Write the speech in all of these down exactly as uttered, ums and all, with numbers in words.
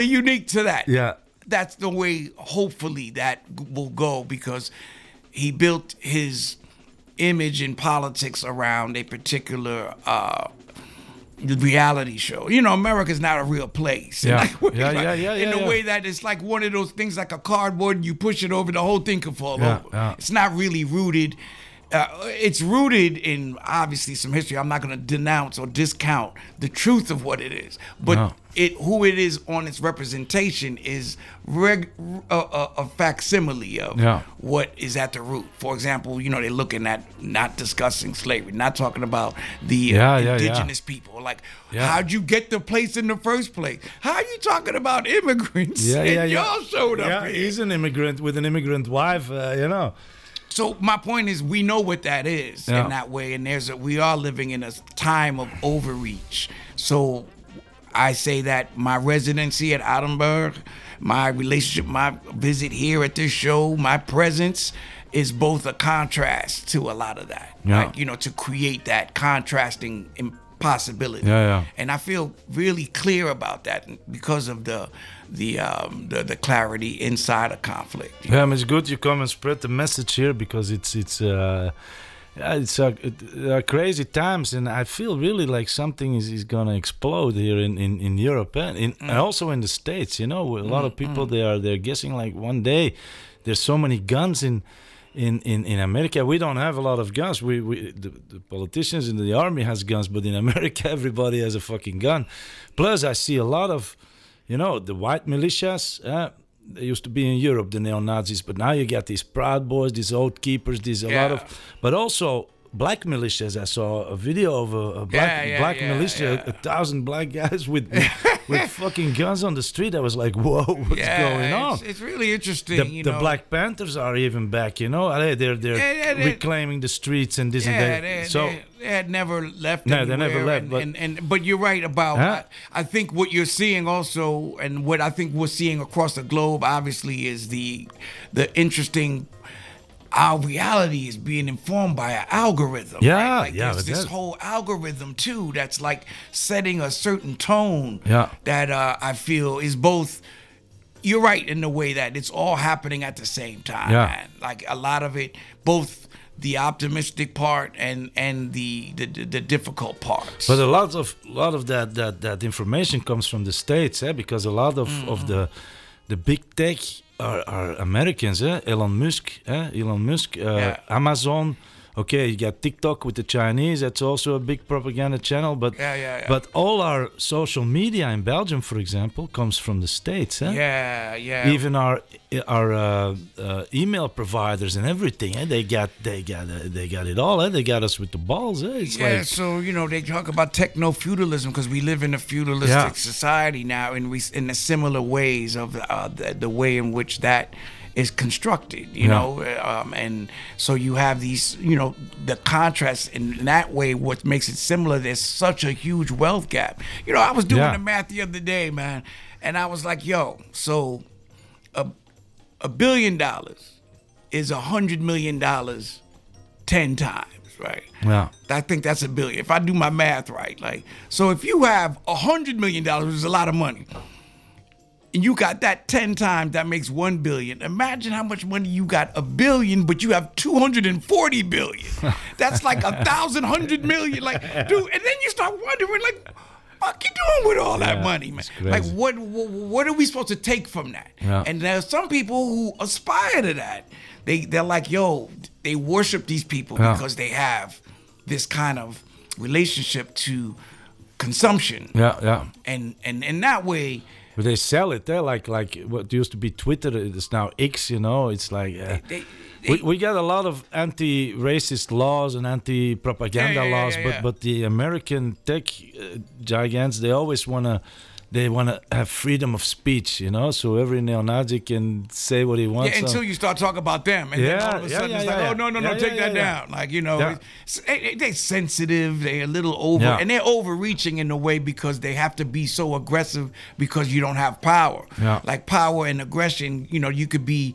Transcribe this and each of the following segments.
unique to that. Yeah. That's the way, hopefully, that will go, because he built his image in politics around a particular uh, reality show. You know, America's not a real place. Yeah. Like, Yeah, yeah, yeah, In yeah, the yeah. way that it's like one of those things, like a cardboard, and you push it over, the whole thing can fall Yeah, over. yeah. It's not really rooted. Uh, it's rooted in obviously some history. I'm not going to denounce or discount the truth of what it is, but No. it who it is on its representation is reg, a, a, a facsimile of Yeah. what is at the root. For example, you know, they're looking at not discussing slavery, not talking about the Yeah, uh, yeah, indigenous people. Like, Yeah. how'd you get the place in the first place? How are you talking about immigrants? Yeah, and yeah, yeah. y'all showed up Yeah, here. he's an immigrant with an immigrant wife, uh, you know. So my point is, we know what that is Yeah. in that way, and there's a, we are living in a time of overreach. So I say that my residency at Altenburg, my relationship, my visit here at this show, my presence is both a contrast to a lot of that. Yeah. Like, you know, to create that contrasting impossibility. Yeah, yeah. And I feel really clear about that because of the the um, the, the clarity inside a conflict. Yeah, but it's good you come and spread the message here, because it's it's uh, yeah, it's uh, it, uh, crazy times, and I feel really like something is, is gonna explode here in, in, in Europe and, in, and also in the States. You know, a lot of people they are they're guessing like one day there's so many guns in. In, in, in America, we don't have a lot of guns. We, we the, the politicians in the army has guns, but in America, everybody has a fucking gun. Plus, I see a lot of, you know, the white militias. Uh, they used to be in Europe, the neo-Nazis, but now you get these Proud Boys, these Oath Keepers, these a lot Yeah. of, but also black militias. I saw a video of a, a black Yeah, yeah, black yeah, militia, yeah. A, a thousand black guys with with fucking guns on the street. I was like, whoa, what's going on? It's, it's really interesting. The, you the know. Black Panthers are even back, you know. They- They're they're Yeah, yeah, they- reclaiming the streets and this Yeah, and that. they, So they, they had never left. No, they never anywhere, left, And, but- and, and but you're right about. Huh? I, I think what you're seeing also, and what I think we're seeing across the globe, obviously, is the the interesting. Our reality is being informed by an algorithm. Yeah, right? Like yeah, There's but this that- whole algorithm too that's like setting a certain tone. Yeah. That uh, I feel is both. You're right in the way that it's all happening at the same time. Yeah. Man. Like a lot of it, both the optimistic part and and the the, the, the difficult parts. But a lot of lot of that that, that information comes from the States, eh? Because a lot of, of the the big tech are, are Americans, eh? Elon Musk, eh? Elon Musk, uh, Yeah. Amazon. Okay, you got TikTok with the Chinese. That's also a big propaganda channel. But Yeah, yeah, yeah. but all our social media in Belgium, for example, comes from the States. Eh? yeah, yeah. Even our our uh, uh, email providers and everything, eh? they got they got uh, they got it all. Eh? They got us with the balls. Eh? It's Yeah, like so you know they talk about techno feudalism because we live in a feudalistic Yeah. society now, in we in the similar ways of uh, the, the way in which that is constructed, you Yeah. know, um, and so you have these, you know, the contrast in that way. What makes it similar? There's such a huge wealth gap. You know, I was doing Yeah. the math the other day, man, and I was like, yo, so a a billion dollars is a hundred million dollars ten times, right? yeah. I think that's a billion. If I do my math right, like, so if you have a hundred million dollars, which is a lot of money, and you got that ten times, that makes one billion. Imagine how much money you got a billion, but you have two hundred forty billion. That's like a thousand hundred million. Like, dude, and then you start wondering, like, fuck you doing with all that Yeah, money, man? it's crazy. Like, what, what what are we supposed to take from that? Yeah. And there's some people who aspire to that. They they're like, yo, they worship these people Yeah. because they have this kind of relationship to consumption. Yeah, yeah. And and in that way, But they sell it there, like like what used to be Twitter is now X. You know, it's like uh, they, we we got a lot of anti-racist laws and anti-propaganda Yeah, yeah, yeah, laws, yeah, but yeah. but the American tech uh, giants, they always wanna they wanna have freedom of speech. You know, so every neo-Nazi can say what he wants. yeah, until on- you start talking about them, and then Yeah, all of a yeah, sudden yeah, it's like, yeah, oh no, no, no, yeah, take yeah, that yeah, down. Like, you know, Yeah. it's, they, they're sensitive. They're a little over, Yeah. and they're overreaching in a way because they have to be so aggressive because you don't have power. Yeah. Like power and aggression, you know, you could be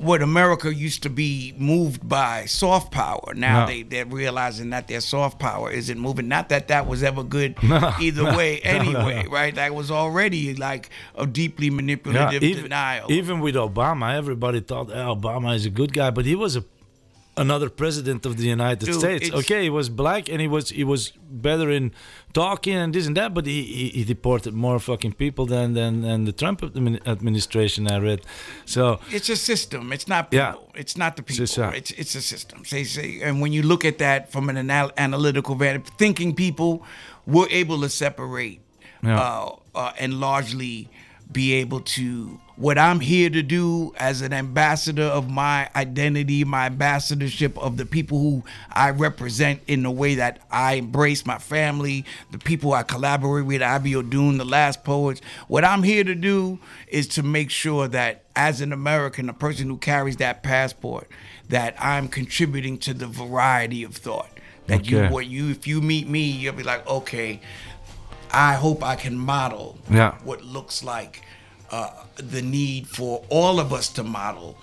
what America used to be moved by soft power. Now No. they, they're realizing that their soft power isn't moving. Not that that was ever good No, either no, way no, no, anyway, no. right? That was already like a deeply manipulative even, denial. even with Obama, everybody thought oh, Obama is a good guy, but he was a another president of the United Dude, States. it's- Okay, he was black and he was he was better in talking and this and that, but he, he, he deported more fucking people than, than than the Trump admin- administration. I read, so It's a system. It's not people. Yeah. It's not the people. It's a- It's it's a system. Say say, and when you look at that from an anal- analytical vantage, thinking people were able to separate Yeah. uh, uh, and largely be able to. What I'm here to do as an ambassador of my identity, my ambassadorship of the people who I represent in the way that I embrace my family, the people I collaborate with, Avi O'Doon, the Last Poets. What I'm here to do is to make sure that as an American, a person who carries that passport, that I'm contributing to the variety of thought. That you, Okay. what you, if you meet me, you'll be like, okay, I hope I can model Yeah. what looks like uh, the need for all of us to model,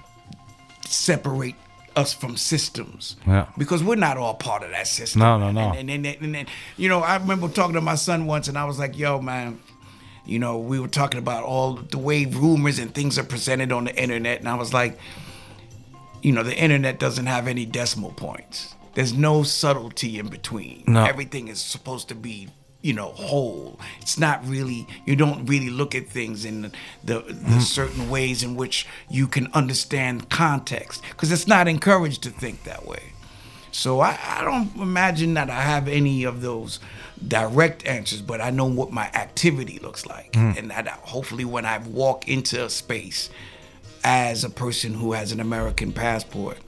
separate us from systems. Yeah. Because we're not all part of that system. No, no, no. And, and, and, and, and, you know, I remember talking to my son once and I was like, yo, man, you know, we were talking about all the way rumors and things are presented on the internet. And I was like, you know, the internet doesn't have any decimal points. There's no subtlety in between. No. Everything is supposed to be, you know, whole. It's not really, you don't really look at things in the, the, the certain ways in which you can understand context, because it's not encouraged to think that way. So I, I don't imagine that I have any of those direct answers, but I know what my activity looks like. And that I, hopefully when I walk into a space as a person who has an American passport,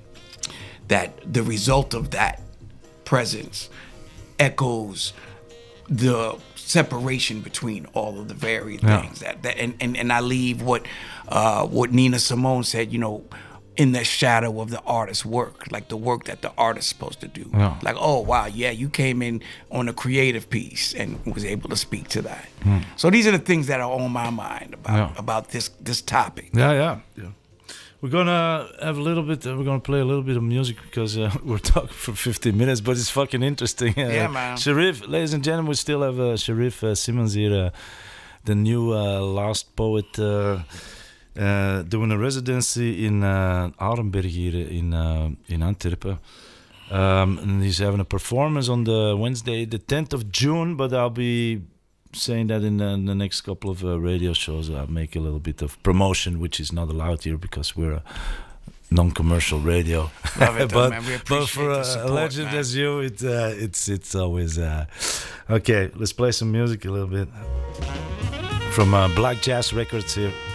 that the result of that presence echoes the separation between all of the varied Yeah. things that, that and, and, and I leave what uh, what Nina Simone said, you know, in the shadow of the artist's work, like the work that the artist's supposed to do. Yeah. Like, oh wow, yeah, you came in on a creative piece and was able to speak to that. So these are the things that are on my mind about Yeah. about this this topic. yeah, yeah, yeah. We're gonna have a little bit. Uh, we're gonna play a little bit of music because uh, we're talking for fifteen minutes, but it's fucking interesting. Uh, Yeah, man. Sharif, ladies and gentlemen, we still have uh, Sharif uh, Simmons here, uh, the new uh, Last Poet, uh, uh, doing a residency in uh, Arenberg here in uh, in Antwerpen. Um, and he's having a performance on the Wednesday, the tenth of June. But I'll be saying that in the, in the next couple of uh, radio shows. I'll make a little bit of promotion, which is not allowed here because we're a non-commercial radio. Love it, though, but, man. We but appreciate for the a, a support, legend man. as you, it, uh, it's it's always uh, okay. Let's play some music a little bit from uh, Black Jazz Records here.